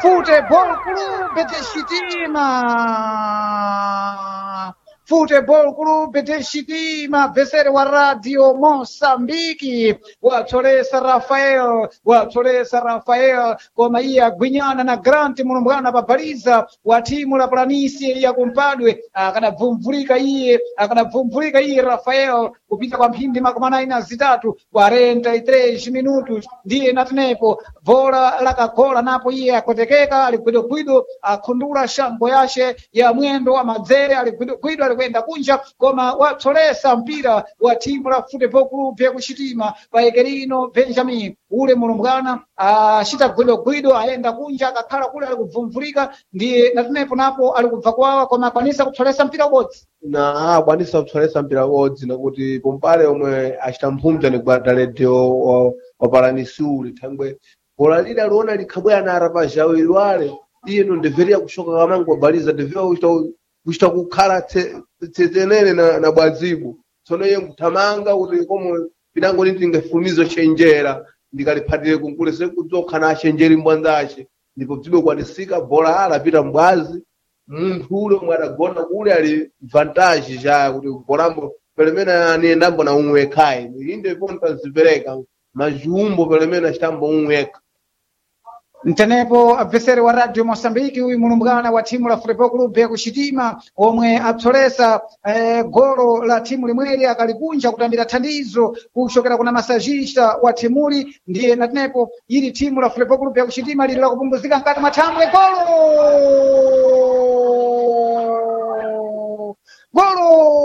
Futebol Clube de Xitima. Futebol Clube de Xitima, vencedor wa Radio Moçambique, watolesa Rafael, koma iye agwinyana na Grant Mulumbwana papaliza wa timu la Planície ya kumpadwe, akanabvumvulika iye Rafael kupita kwa mphindi makumi anayi na zitatu 43 minutos ndiye natenepo bola lakagola napo iye akotekeka aligwidogwido akhundula shango yace ya mwendo wa madzere aligwidogwido alikwenda kunja koma watolesa mpira wa timu la Futebol Clube ya kuxitima paekerino Benjamin ule Mulumbwana acita gwidogwido ayenda kunja akakhala kule alikubvumvulika ndiye natenepo napo alikubva kwawa koma akwanisa kutolesa mpira ubodzi na akwanisa kutolesa mpira ubodzi nakuti pompale omwe acita mphumpja ni gwada redio wa Palanisi thangwe bola lile aliona likhabwera na arapaja awiri wale iye no ndeveria kushoka kamangu wabaliza ndeveria kuchita kukhala tsetenene na bwazibu tsono iye nkuthamanga kuti komwe pidango liti ngefumizo chenjera ndikaliphatire kunkule sekudzoka na achenjeri mbwanzace ndipo bzibe kwanisika bola alapita mbwazi munthu ule omwe adagona kule ali vantage ja kuti bolambo pelemene aniyendambo na umwekhayi inde ponta zipereka majumbo pelemene acitambo umweka Ntenepo adversário wa Radio Moçambique uyu Mulumbwana wa timu la Futebol Clube ya kuxitima omwe apsolesa golo la timu limweli akalikunja kutambira thandizo kuchokera kuna masajista wa timuli ndiye natenepo ili timu la Futebol Clube ya kuxitima lili la kupumbuzika mkati mwa thambwe golo